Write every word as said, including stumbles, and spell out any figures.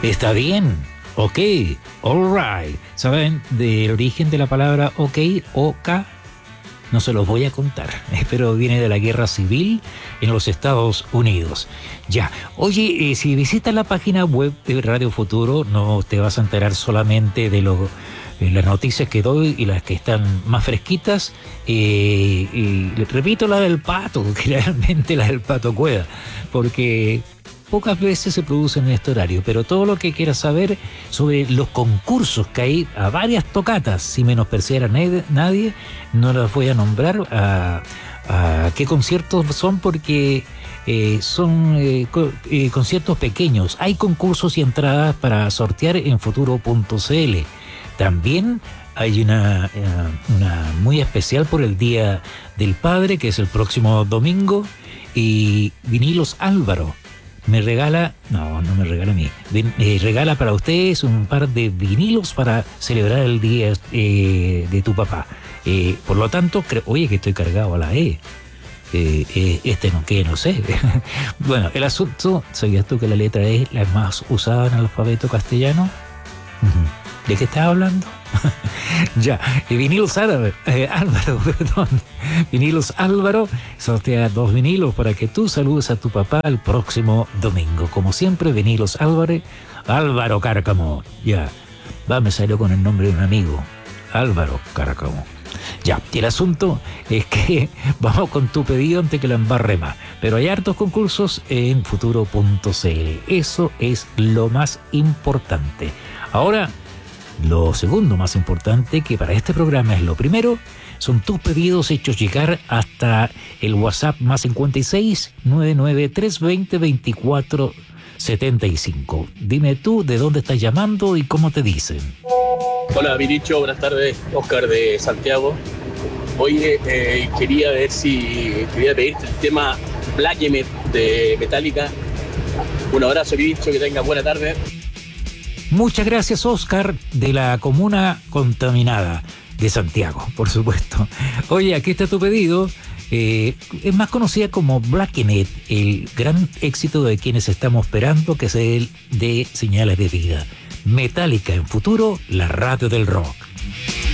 Está bien. Ok. All right. ¿Saben del origen de la palabra ok? OK. No se los voy a contar, pero viene de la guerra civil en los Estados Unidos. Ya, oye, eh, si visitas la página web de Radio Futuro, no te vas a enterar solamente de lo, eh, las noticias que doy y las que están más fresquitas. Eh, y repito la del pato, que realmente la del pato Cueva, porque pocas veces se producen en este horario, pero todo lo que quieras saber sobre los concursos que hay a varias tocatas, sin menospreciar a nadie, nadie no las voy a nombrar a, a qué conciertos son, porque eh, son eh, co eh, conciertos pequeños. Hay concursos y entradas para sortear en futuro punto c l. También hay una, una muy especial por el Día del Padre, que es el próximo domingo, y Vinilos Álvaro me regala, no, no me regala a mí, eh, regala para ustedes un par de vinilos para celebrar el día eh, de tu papá. Eh, por lo tanto, creo, oye, que estoy cargado a la E. Eh, eh, este no, que no sé. Bueno, el asunto, ¿sabías tú que la letra E es la más usada en el alfabeto castellano? ¿De qué estás hablando? Ya, Vinilos Álvaro, eh, Álvaro, perdón. Vinilos Álvaro sortea dos vinilos para que tú saludes a tu papá el próximo domingo. Como siempre, Vinilos Álvaro, Álvaro Cárcamo. Ya, va, me salió con el nombre de un amigo, Álvaro Cárcamo. Ya, y el asunto es que vamos con tu pedido antes que la embarre más. Pero hay hartos concursos en futuro punto c l. Eso es lo más importante. Ahora, lo segundo más importante, que para este programa es lo primero, son tus pedidos hechos llegar hasta el WhatsApp más cincuenta y seis, noventa y nueve, trescientos veinte, veinticuatro setenta y cinco. Dime tú de dónde estás llamando y cómo te dicen. Hola, Vinicho, buenas tardes. Oscar de Santiago. Oye, eh, quería ver si... Quería pedirte el tema Black Emmet de Metallica. Un abrazo, Vinicho, que tengas buena tarde. Muchas gracias, Oscar, de la comuna contaminada de Santiago, por supuesto. Oye, aquí está tu pedido. Eh, es más conocida como Black Emmet, el gran éxito de quienes estamos esperando, que es el de Señales de Vida. Metallica en futuro, la radio del rock.